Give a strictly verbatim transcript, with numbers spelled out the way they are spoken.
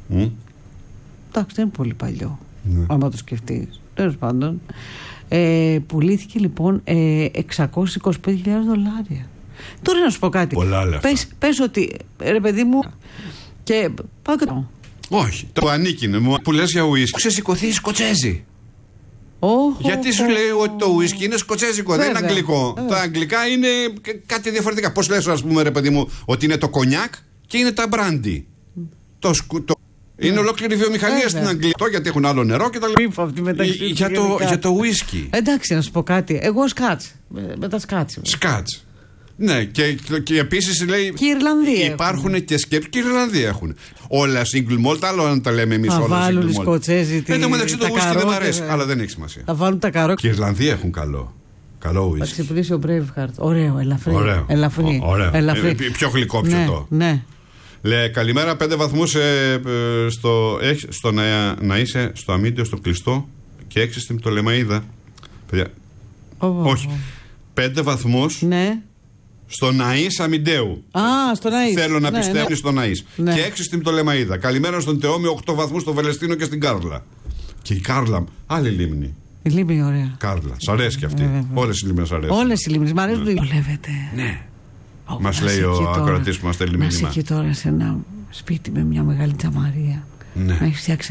Mm. Εντάξει, δεν είναι πολύ παλιό. Ναι. Άμα το σκεφτείς. Τέλος πάντων. Ε, πουλήθηκε λοιπόν ε, εξακόσιες είκοσι πέντε χιλιάδες δολάρια. Τώρα να σου πω κάτι. Πολλά λεφτά. Πες, πες ότι ρε παιδί μου. Και πάω και το. Όχι, το ανήκεινε μου που λες για ουίσκι. Ξεσηκωθεί Σκοτσέζι. Oh, Γιατί oh, σου oh, λέει oh, ότι το ουίσκι είναι σκοτσέζικο, βέβαια, δεν είναι αγγλικό. βέβαια. Τα αγγλικά είναι κάτι διαφορετικά. Πώς λες, ας πούμε, ρε παιδί μου, ότι είναι το κονιάκ και είναι τα μπράντι. Το σκου, το... Yeah. Είναι ολόκληρη βιομηχανία yeah, στην Αγγλία, γιατί έχουν άλλο νερό και τα λοιπά. Για, το, για το ουίσκι. Εντάξει, να σου πω κάτι. Εγώ σκάτς. Με τα σκάτς. Σκάτς. Ναι, και, και επίσης λέει. Και η Ιρλανδία. Υπάρχουν έχουν. Και σκέψεις και η Ιρλανδία έχουν. Όλα single malt, άλλο αν τα λέμε εμείς όλα. Θα βάλουν οι single malt. Σκοτσέζοι. Εν τω μεταξύ το ουίσκι δεν μ' αρέσει, αλλά δεν έχει σημασία. Θα βάλουν τα καρό. Και η Ιρλανδία έχουν καλό. Καλό ουίσκι. Θα ξυπνήσει ο Braveheart. Ωραίο, ελαφρύ. Ωραίο. Ελαφρύ. Ωραίο. Ελαφρύ. Ε, πιο γλυκό, πιο ναι, το. Ναι. Λέει καλημέρα, πέντε βαθμούς ε, ε, στο, έχ, στο να, να είσαι στο αμύντιο, στο κλειστό και έξι στην Πτολεμαΐδα. Παιδιά, oh, όχι. Oh. Πέντε βαθμούς. Ναι. Στο Ναΐς Αμυντέου. Α, στο Ναΐς. Θέλω να ναι, πιστεύω ναι. στο Ναΐς. Ναι. Και έξι στην Πτολεμαΐδα. Καλημέρα στον Τεόμιο, οκτώ βαθμούς στο Βελεστίνο και στην Κάρλα. Και η Κάρλα, άλλη λίμνη. Η λίμνη, ωραία. Κάρλα. Σ' αρέσει και αυτή. Όλες οι λίμνες αρέσουν. Όλες οι λίμνες. Μ' αρέσουν που δουλεύετε. Ναι. Μας λέει ο ακροατής που μας στέλνει μήνυμα. Να είσαι εκεί τώρα σε ένα σπίτι με μια μεγάλη τζαμαρία. Ναι. Να έχει φτιάξει